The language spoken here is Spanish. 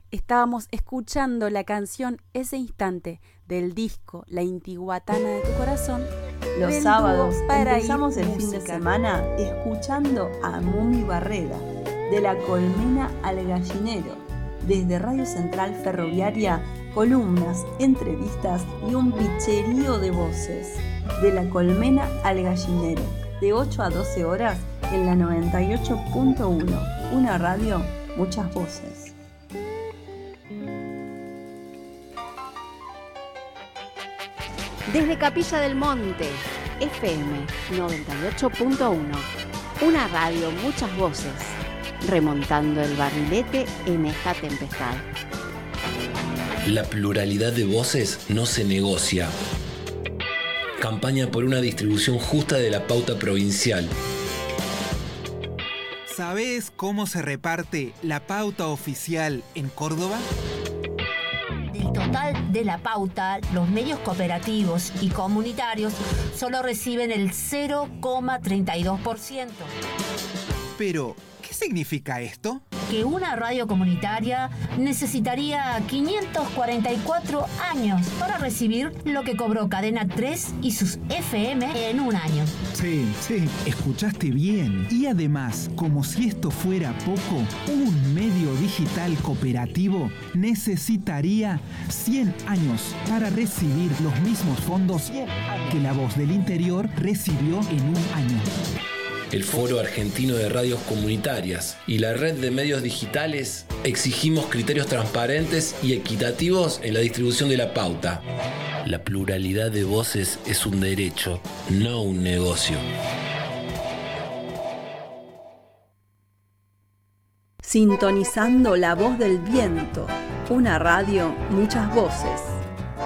Estábamos escuchando la canción Ese Instante del disco La Intiguatana de tu Corazón. Los del sábados dúo Paraíso empezamos el fin de Música. semana escuchando a Mumi Barreda, de la colmena al gallinero. Desde Radio Central Ferroviaria, columnas, entrevistas y un bicherío de voces. De la colmena al gallinero, de 8 a 12 horas en la 98.1. Una radio, muchas voces. Desde Capilla del Monte, FM 98.1. Una radio, muchas voces. Remontando el barrilete en esta tempestad. La pluralidad de voces no se negocia. Campaña por una distribución justa de la pauta provincial. ¿Sabés cómo se reparte la pauta oficial en Córdoba? Del total de la pauta, los medios cooperativos y comunitarios solo reciben el 0,32%. Pero, ¿qué significa esto? Que una radio comunitaria necesitaría 544 años para recibir lo que cobró Cadena 3 y sus FM en un año. Sí, escuchaste bien. Y además, como si esto fuera poco, un medio digital cooperativo necesitaría 100 años para recibir los mismos fondos que La Voz del Interior recibió en un año. El Foro Argentino de Radios Comunitarias y la Red de Medios Digitales exigimos criterios transparentes y equitativos en la distribución de la pauta. La pluralidad de voces es un derecho, no un negocio. Sintonizando La Voz del Viento, una radio, muchas voces.